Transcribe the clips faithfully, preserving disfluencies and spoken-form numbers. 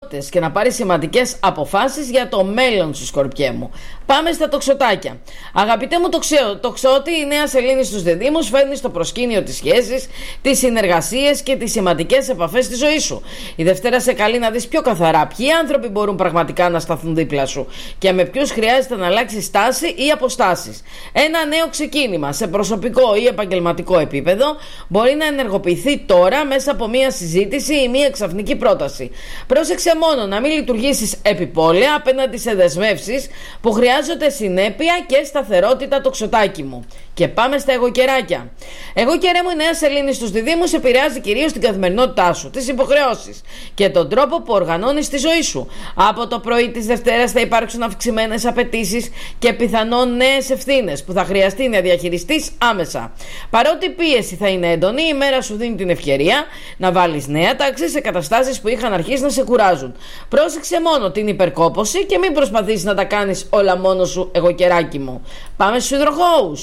προτεραιότητες και να πάρεις σημαντικές αποφάσεις για το μέλλον σου, Σκορπιέ μου. Πάμε στα τοξοτάκια. Αγαπητέ μου τοξαίο, τοξότη, η νέα σελήνη στους διδύμους φέρνει στο προσκήνιο τις σχέσεις, τις συνεργασίες και τις σημαντικές επαφές στη ζωή σου. Η Δευτέρα σε καλεί να δεις πιο καθαρά ποιοι άνθρωποι μπορούν πραγματικά να σταθούν δίπλα σου και με ποιους χρειάζεται να αλλάξει στάση ή αποστάσεις. Ένα νέο ξεκίνημα σε προσωπικό ή επαγγελματικό επίπεδο μπορεί να ενεργοποιηθεί τώρα μέσα από μια συζήτηση ή μια ξαφνική πρόταση. Πρόσεξε μόνο να μην λειτουργήσεις επιπόλαια απέναντι σε δεσμεύσεις που χρειάζονται συνέπεια και σταθερότητα, τοξοτάκι μου. Και πάμε στα εγωκεράκια. Εγωκερέ μου, η νέα σελήνη στους διδύμους επηρεάζει κυρίως την καθημερινότητά σου, τις υποχρεώσεις και τον τρόπο που οργανώνεις τη ζωή σου. Από το πρωί της Δευτέρας θα υπάρξουν αυξημένες απαιτήσεις και πιθανόν νέες ευθύνες που θα χρειαστεί να διαχειριστείς άμεσα. Παρότι η πίεση θα είναι έντονη, η μέρα σου δίνει την ευκαιρία να βάλεις νέα τάξη σε καταστάσεις που είχαν αρχίσει να σε κουράζουν. Πρόσεξε μόνο την υπερκόπωση και μην προσπαθείς να τα κάνεις όλα μόνος σου, εγωκεράκι μου. Πάμε στους υδροχόους.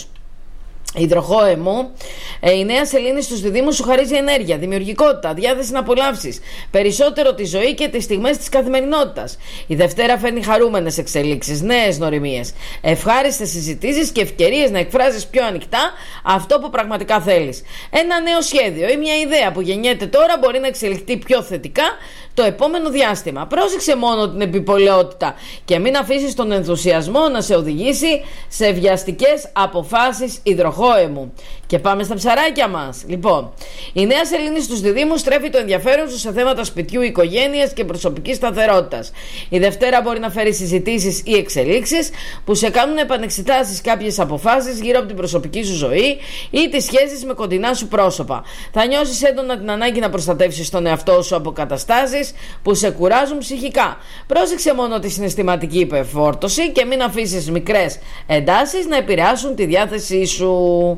Υδροχόε μου, η νέα σελήνη στους διδύμους σου χαρίζει ενέργεια, δημιουργικότητα, διάθεση να απολαύσεις περισσότερο τη ζωή και τις στιγμές της καθημερινότητας. Η Δευτέρα φέρνει χαρούμενες εξελίξεις, νέες νοημίες, ευχάριστες συζητήσεις και ευκαιρίες να εκφράζεις πιο ανοιχτά αυτό που πραγματικά θέλεις. Ένα νέο σχέδιο ή μια ιδέα που γεννιέται τώρα μπορεί να εξελιχθεί πιο θετικά το επόμενο διάστημα. Πρόσεξε μόνο την επιπολαιότητα και μην αφήσεις τον ενθουσιασμό να σε οδηγήσει σε βιαστικές αποφάσεις, υδροχόε μου. Και πάμε στα ψαράκια μας. Λοιπόν, η νέα σελήνη στους διδύμους στρέφει το ενδιαφέρον σου σε θέματα σπιτιού, οικογένειας και προσωπικής σταθερότητας. Η Δευτέρα μπορεί να φέρει συζητήσεις ή εξελίξεις που σε κάνουν να επανεξετάσεις κάποιες αποφάσεις γύρω από την προσωπική σου ζωή ή τις σχέσεις με κοντινά σου πρόσωπα. Θα νιώσεις έντονα την ανάγκη να προστατεύσεις τον εαυτό σου από καταστάσεις που σε κουράζουν ψυχικά. Πρόσεξε μόνο τη συναισθηματική υπερφόρτωση και μην αφήσεις μικρές εντάσεις να επηρεάσουν τη διάθεσή σου.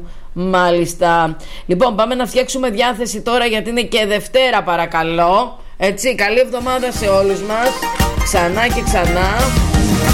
Μάλιστα. Λοιπόν, πάμε να φτιάξουμε διάθεση τώρα γιατί είναι και Δευτέρα, παρακαλώ. Έτσι, καλή εβδομάδα σε όλους μας. Ξανά και ξανά.